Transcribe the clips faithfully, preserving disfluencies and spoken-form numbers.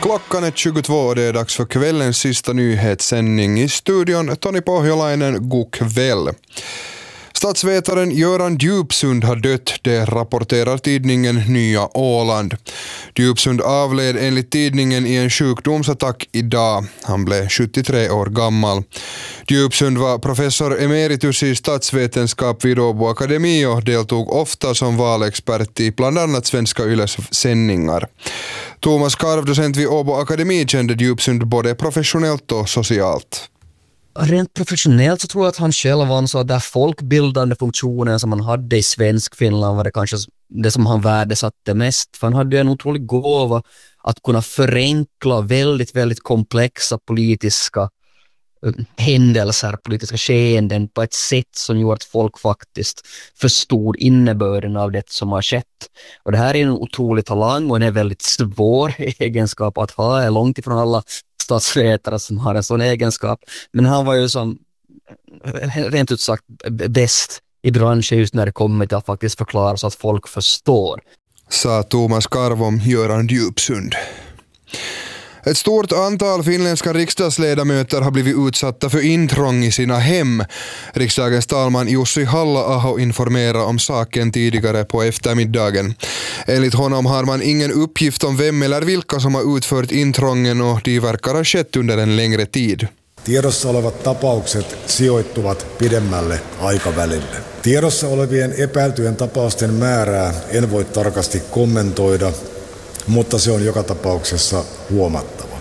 Klockan är tjugotvå och det är dags för kvällens sista nyhetssändning. I studion Toni Pohjolainen, god kväll. Statsvetaren Göran Djupsund har dött, det rapporterar tidningen Nya Åland. Djupsund avled enligt tidningen i en sjukdomsattack idag. Han blev sjuttiotre år gammal. Djupsund var professor emeritus i statsvetenskap vid Åbo Akademi och deltog ofta som valexpert i bland annat Svenska Yles sändningar. Thomas Karv, docent vid Åbo Akademi, kände Djupsund både professionellt och socialt. Rent professionellt så tror jag att han själv ansåg att den folkbildande funktionen som han hade i svensk Finland var det kanske det som han värdesatte mest. För han hade en otrolig gåva att kunna förenkla väldigt, väldigt komplexa politiska händelser, politiska skeenden på ett sätt som gjorde att folk faktiskt förstod innebörden av det som har skett. Och det här är en otrolig talang och en väldigt svår egenskap att ha. Är långt ifrån alla statsvetare som har en sån egenskap. Men han var ju som rent ut sagt bäst i branschen just när det kommer till att faktiskt förklara så att folk förstår. Sa Thomas Karv om Göran Djupsund. Ett stort antal finländska riksdagsledamöter har blivit utsatta för intrång i sina hem. Riksdagens talman Jussi Halla-aho informerade om saken tidigare på eftermiddagen. Enligt honom har man ingen uppgift om vem eller vilka som har utfört intrången och de verkar ha skett under en längre tid. Tiedossa olevat tapaukset sijoittuvat pidemmälle aikavälille. Tiedossa olevien epäiltyjen tapausten määrää en voi tarkasti kommentoida, mutta se on joka tapauksessa huomattava.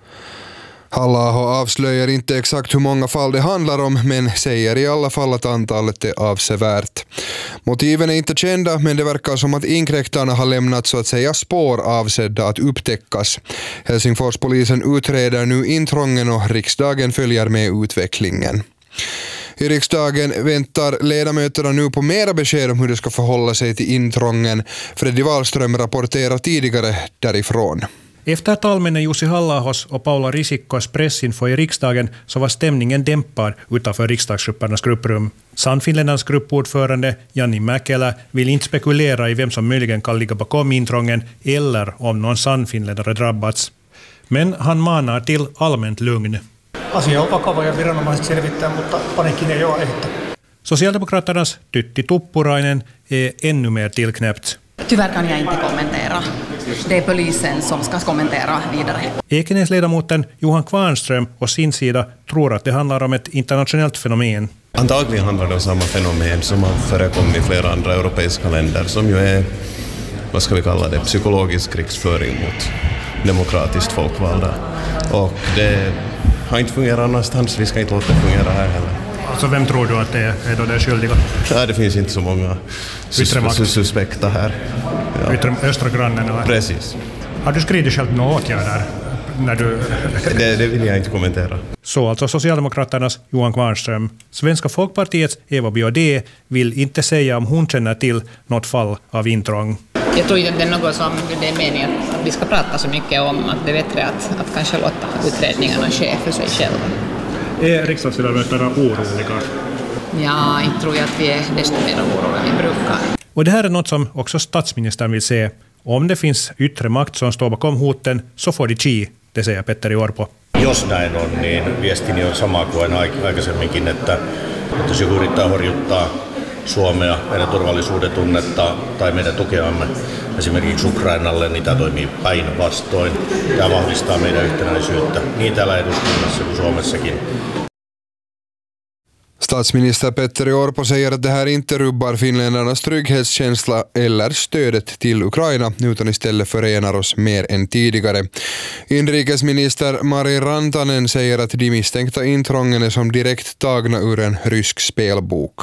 Halla-aho avslöjar inte exakt hur många fall det handlar om, men säger i alla fall att antalet är avsevärt. Motiven är inte kända, men det verkar som att inkräktarna har lämnat så att säga spår avsedda att upptäckas. Helsingforspolisen utreder nu intrången och riksdagen följer med utvecklingen. I riksdagen väntar ledamöterna nu på mera besked om hur det ska förhålla sig till intrången. Freddy Wallström rapporterar tidigare därifrån. Efter talmännen Jussi Halla-ahos och Paula Risikkos pressinfo i riksdagen så var stämningen dämpad utanför riksdagsgruppernas grupprum. Sannfinländarnas gruppordförande Janni Mäkelä vill inte spekulera i vem som möjligen kan ligga bakom intrången eller om någon sannfinländare drabbats. Men han manar till allmänt lugn. Asia on vakava ja viranomaiset selvittää, mutta paniikin ei ole aihetta. Socialdemokraternas Tytti Tuppurainen är ännu mer tillknäppt. Tyvärr kan jag inte kommentera. Det är polisen som ska kommentera vidare. Ekenäsledamoten Johan Kvarnström och sin sida tror att det handlar om ett internationellt fenomen. Antagligen handlar det om samma fenomen som har förekommit i flera andra europeiska länder som ju är, vad ska vi kalla det, psykologisk krigsföring mot demokratiskt folkvalda. Och det har inte fungerat annanstans, vi ska inte låta det fungera här heller. Alltså vem tror du att det är då det är skyldiga? Nej, det finns inte så många sus- suspekta här. Ja. Yttre, östra grannen här. Precis. Har du skridit själv några åtgärder när du... det, det vill jag inte kommentera. Så alltså Socialdemokraternas Johan Kvarnström. Svenska Folkpartiets Eva Biaudet vill inte säga om hon känner till något fall av intrång. Jag tror inte att det är något som det är meningen att vi ska prata så mycket om. Att det är bättre att, att kanske låta utredningarna ske för sig själva. Är riksdagsledamöterna oroliga? Ja, inte tror jag att vi är desto mer oroliga än vi brukar. Och det här är något som också statsministern vill se. Om det finns yttre makt som står bakom hoten så får de chi, det säger Petteri Orpo. Jos näin on, niin viestini on sama kuin aikaisemminkin, että jos joku yrittää horjuttaa Suomea, meidän turvallisuuden tunnetta tai meidän tukeamme esimerkiksi Ukrainalle, niin tämä toimii päinvastoin. Tämä vahvistaa meidän yhtenäisyyttä niin täällä eduskunnassa kuin Suomessakin. Statsminister Petteri Orpo säger att det här inte rubbar finländarnas trygghetskänsla eller stödet till Ukraina utan istället förenar oss mer än tidigare. Inrikesminister Mari Rantanen säger att de misstänkta intrången är som direkt tagna ur en rysk spelbok.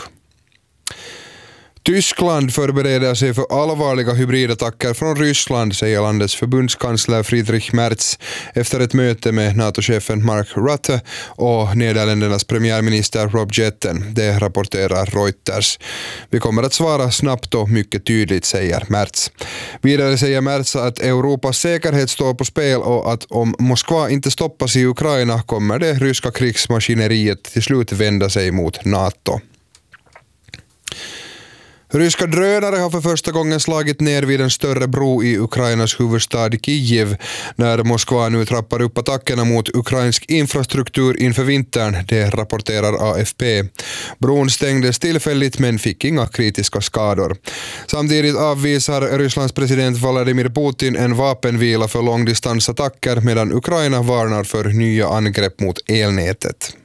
Tyskland förbereder sig för allvarliga hybridattacker från Ryssland, säger landets förbundskansler Friedrich Merz efter ett möte med NATO-chefen Mark Rutte och Nederländernas premiärminister Rob Jetten. Det rapporterar Reuters. Vi kommer att svara snabbt och mycket tydligt, säger Merz. Vidare säger Merz att Europas säkerhet står på spel och att om Moskva inte stoppas i Ukraina kommer det ryska krigsmaskineriet till slut vända sig mot NATO. Ryska drönare har för första gången slagit ner vid en större bro i Ukrainas huvudstad Kiev när Moskva nu trappar upp attackerna mot ukrainsk infrastruktur inför vintern, det rapporterar A F P. Bron stängdes tillfälligt men fick inga kritiska skador. Samtidigt avvisar Rysslands president Vladimir Putin en vapenvila för långdistansattacker medan Ukraina varnar för nya angrepp mot elnätet.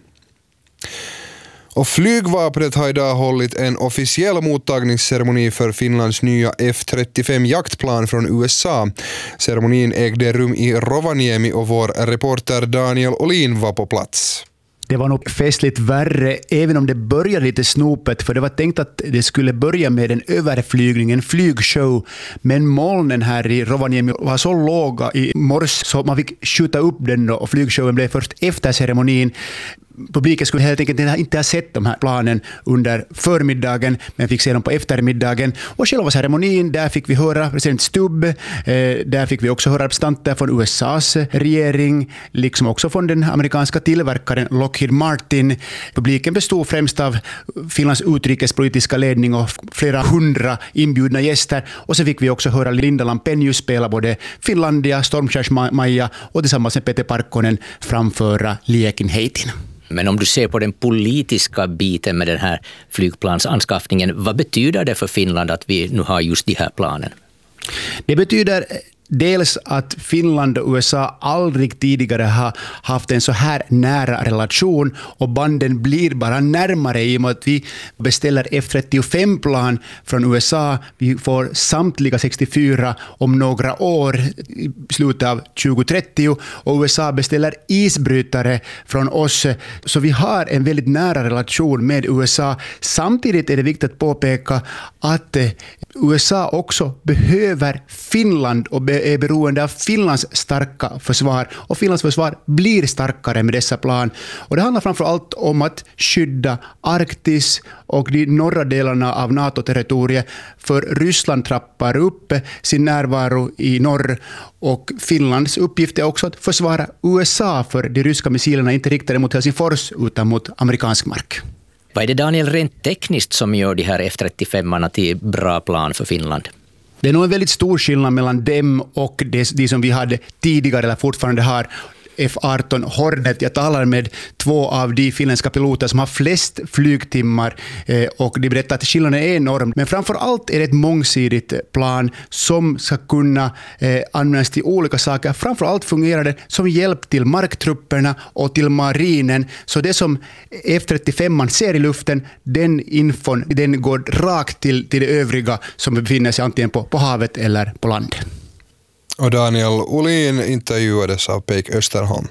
Och flygvapnet har idag hållit en officiell mottagningsceremoni för Finlands nya F trettiofem jaktplan från U S A. Ceremonin ägde rum i Rovaniemi och vår reporter Daniel Olin var på plats. Det var nog festligt värre, även om det började lite snopet, för det var tänkt att det skulle börja med en överflygning, en flygshow, men molnen här i Rovaniemi var så låga i morse så man fick skjuta upp den då, och flygshowen blev först efter ceremonin. Publiken skulle helt enkelt inte ha sett de här planen under förmiddagen, men fick se dem på eftermiddagen. Och själva ceremonin, där fick vi höra president Stubb, eh, där fick vi också höra representanter från U S A:s regering, liksom också från den amerikanska tillverkaren Lockheed Martin. Publiken bestod främst av Finlands utrikespolitiska ledning och flera hundra inbjudna gäster. Och så fick vi också höra Linda Lampenius spela både Finlandia, Stormskärs-Maja och tillsammans med Peter Parkkonen framföra Liekin heitin. Men om du ser på den politiska biten med den här flygplansanskaffningen, vad betyder det för Finland att vi nu har just de här planen? Det betyder dels att Finland och U S A aldrig tidigare har haft en så här nära relation, och banden blir bara närmare i och med att vi beställer F trettiofem-plan från U S A. Vi får samtliga sextiofyra om några år i slutet av tjugo trettio, och U S A beställer isbrytare från oss. Så vi har en väldigt nära relation med U S A. Samtidigt är det viktigt att påpeka att U S A också behöver Finland och är beroende av Finlands starka försvar, och Finlands försvar blir starkare med dessa plan. Och det handlar framför allt om att skydda Arktis och de norra delarna av NATO-territoriet, för Ryssland trappar upp sin närvaro i norr, och Finlands uppgift är också att försvara U S A, för de ryska missilerna inte riktade mot Helsingfors utan mot amerikansk mark. Vad är det, Daniel, rent tekniskt som gör de här F trettiofem-arna till bra plan för Finland? Det är nog en väldigt stor skillnad mellan dem och de, de som vi hade tidigare eller fortfarande har. F arton Hornet. Jag talar med två av de finländska piloter som har flest flygtimmar, eh, och de berättar att skillnaden är enorm. Men framför allt är det ett mångsidigt plan som ska kunna eh, användas till olika saker. Framför allt fungerar det som hjälp till marktrupperna och till marinen. Så det som F trettiofem man ser i luften, den infon, den går rakt till, till det övriga som befinner sig antingen på, på havet eller på land. Och Daniel Olin intervjuades av Peik Österholm.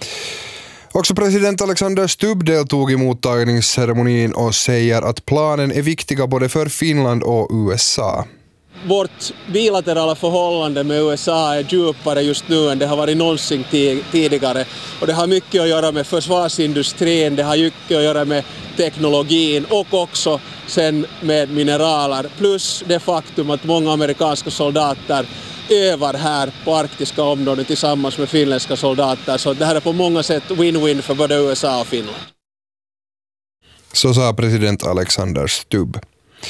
Också president Alexander Stubb deltog i mottagningsceremonin och säger att planen är viktiga både för Finland och U S A. Vårt bilaterala förhållande med U S A är djupare just nu än det har varit någonsin tidigare. Och det har mycket att göra med försvarsindustrin, det har mycket att göra med teknologin och också sen med mineraler. Plus det faktum att många amerikanska soldater övar här på arktiska områden tillsammans med finländska soldater. Så det här är på många sätt win-win för både U S A och Finland. Så sa president Alexander Stubb.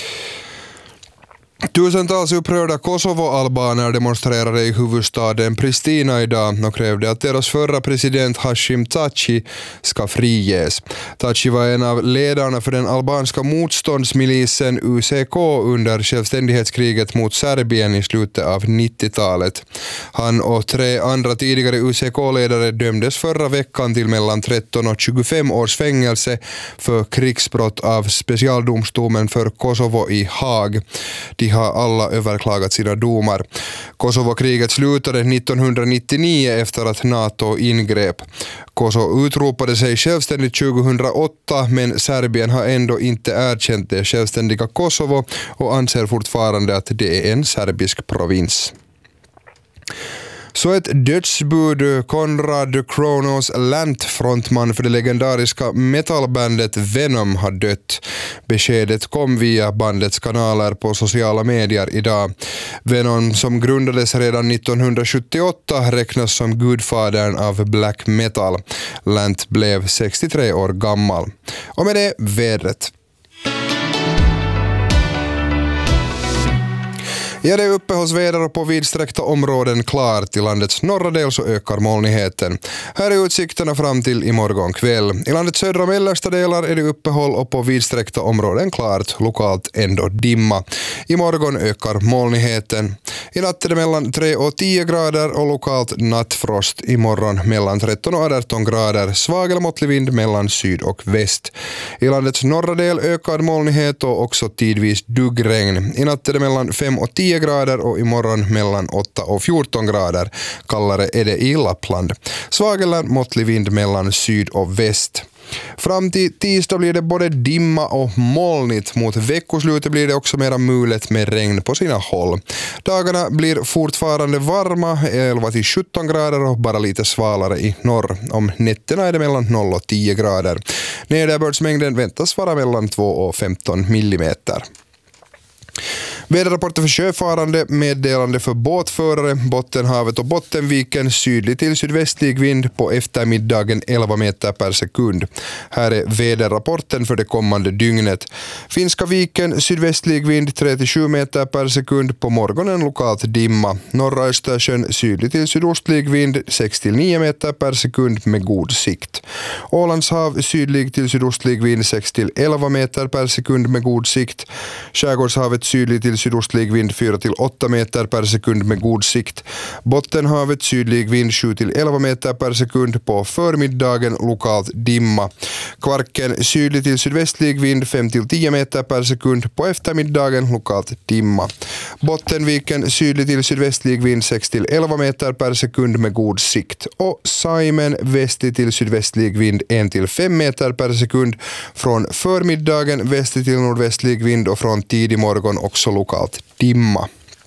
Tusentals upprörda Kosovo-albaner demonstrerade i huvudstaden Pristina idag och krävde att deras förra president Hashim Thaci ska friges. Thaci var en av ledarna för den albanska motståndsmilisen U C K under självständighetskriget mot Serbien i slutet av nittiotalet. Han och tre andra tidigare U C K-ledare dömdes förra veckan till mellan tretton och tjugofem års fängelse för krigsbrott av specialdomstolen för Kosovo i Haag. De har alla överklagat sina domar. Kosovo-kriget slutade nittonhundranittionio efter att NATO ingrep. Kosovo utropade sig självständigt tjugohundraåtta, men Serbien har ändå inte erkänt det självständiga Kosovo och anser fortfarande att det är en serbisk provins. Så ett dödsbud, Konrad Kronos Lant, frontman för det legendariska metalbandet Venom, har dött. Beskedet kom via bandets kanaler på sociala medier idag. Venom, som grundades redan nittonhundrasjuttioåtta, räknas som gudfadern av black metal. Lant blev sextiotre år gammal. Och med det vädret. Ja, det är uppehållsväder och på vidsträckta områden klart. I landets norra del så ökar molnigheten. Här är utsikterna fram till imorgon kväll. I landets södra och mellersta delar är det uppehåll och på vidsträckta områden klart. Lokalt ändå dimma. Imorgon ökar molnigheten. I natt är det mellan tre och tio grader och lokalt nattfrost. Imorgon mellan tretton och arton grader. Svag eller måttlig vind mellan syd och väst. I landets norra del ökad molnighet och också tidvis duggregn. I natt är det mellan fem och tio grader och imorgon mellan åtta och fjorton grader. Kallare är det i Lappland. Svag eller måttlig vind mellan syd och väst. Fram till tisdag blir det både dimma och molnigt. Mot veckoslutet blir det också mera mulet med regn på sina håll. Dagarna blir fortfarande varma, elva till sjutton grader och bara lite svalare i norr. Om nätterna är det mellan noll och tio grader. Nederbördsmängden väntas vara mellan två och femton millimeter. Väderrapporter för sjöfarande, meddelande för båtförare, Bottenhavet och Bottenviken, sydlig till sydvästlig vind på eftermiddagen elva meter per sekund. Här är väderrapporten för det kommande dygnet. Finska viken, sydvästlig vind tre till sju meter per sekund, på morgonen lokalt dimma. Norra Östersjön, sydlig till sydostlig vind sex till nio meter per sekund med god sikt. Ålandshav, sydlig till sydostlig vind sex till elva meter per sekund med god sikt. Skärgårdshavet, sydlig till sydostlig vind fyra till åtta meter per sekund med god sikt. Bottenhavet, sydlig vind sju till elva meter per sekund, på förmiddagen lokalt dimma. Kvarken, sydlig till sydvästlig vind fem till tio meter per sekund, på eftermiddagen lokalt dimma. Bottenviken, sydlig till sydvästlig vind sex till elva meter per sekund med god sikt. Och Saimen, västlig till sydvästlig vind ett till fem meter per sekund. Från förmiddagen västlig till nordvästlig vind och från tidig morgon också lokalt dimma.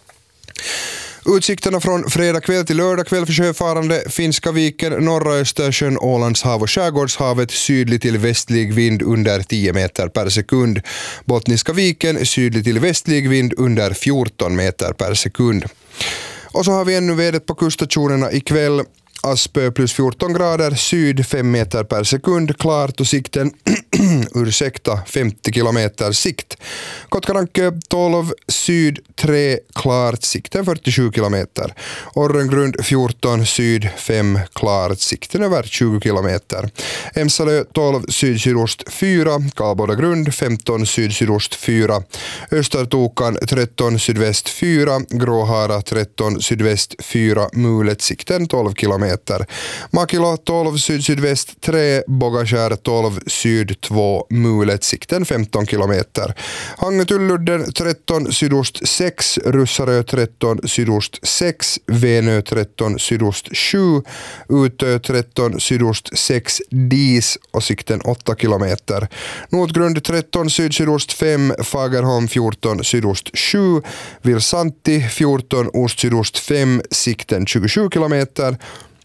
Utsikterna från fredag kväll till lördag kväll för sjöfarande: Finska viken, norra Östersjön, Ålandshav och Skärgårdshavet, sydlig till västlig vind under tio meter per sekund. Bottniska viken, sydlig till västlig vind under fjorton meter per sekund. Och så har vi ännu vädret på kuststationerna ikväll. Aspö plus fjorton grader, syd fem meter per sekund, klart och sikten ursäkta femtio kilometer sikt. Kotkarankö tolv, syd tre, klart, sikten fyrtiosju kilometer. Orrengrund fjorton, syd fem, klart, sikten över tjugo kilometer. Emsalö tolv, syd-sydost fyra, Karlbodagrund femton, syd-sydost fyra. Östertokan tretton, sydväst fyra, Gråhara tretton, sydväst fyra, mulet, sikten tolv kilometer. Makila tolv, syd-sydväst tre, Bogaskär tolv, syd två, mulet, sikten femton kilometer. Hangetulludden tretton, sydost sex, Russarö tretton, sydost sex, Venö tretton, sydost sju, Utö tretton, sydost sex, Dis och sikten åtta kilometer. Nordgrund tretton, syd-sydost fem, Fagerholm fjorton, sydost sju, Vilsanti fjorton, ost-sydost fem, sikten tjugosju kilometer.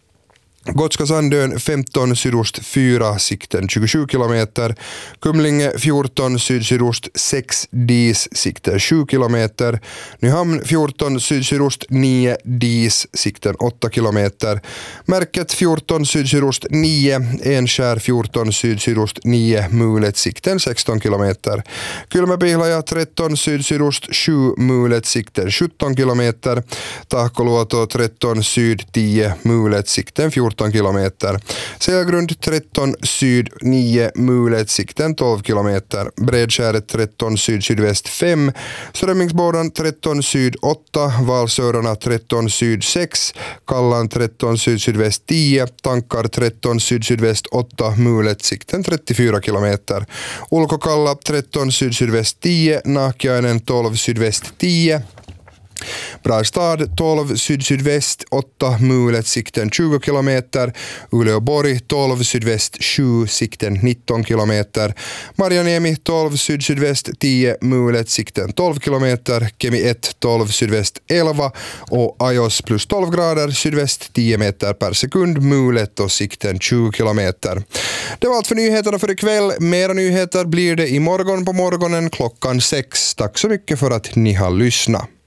Gotska Sandön femton, sydost fyra, sikten tjugosju kilometer. Kumlinge fjorton, syd-sydost sex, Dis, sikten sju kilometer. Nyhamn fjorton, syd-sydost nio, Dis, sikten åtta kilometer. Märket fjorton, syd-sydost nio, Enskär fjorton, syd-sydost nio, mulet, sikten sexton kilometer. Kylmäpihlaja tretton, syd-sydost sju, mulet, sikten sjutton kilometer. Tahkoluoto tretton, syd tio, mulet, sikten fjorton kilometer. Selgrund tretton, syd nio, mulet, sikten tolv kilometer. Bredskäret tretton, syd-sydväst fem. Strömmingsbordan tretton, syd åtta. Valsörarna tretton, syd sex. Kallan tretton, syd-sydväst tio. Tankar tretton, syd-sydväst åtta. Mulet, sikten trettiofyra kilometer. Ulkokalla tretton, syd-sydväst tio. Nahkiainen tolv, sydväst tio. Brastad tolv, syd-sydväst åtta, mulet, sikten tjugo kilometer. Uleåborg tolv, sydväst sju, sikten nitton kilometer. Marjaniemi tolv, syd-sydväst tio, mulet, sikten tolv kilometer. Kemi ett tolv, sydväst elva och Ajos plus tolv grader, sydväst tio meter per sekund, mulet och sikten tjugo kilometer. Det var allt för nyheterna för ikväll. Mera nyheter blir det imorgon på morgonen klockan sex. Tack så mycket för att ni har lyssnat.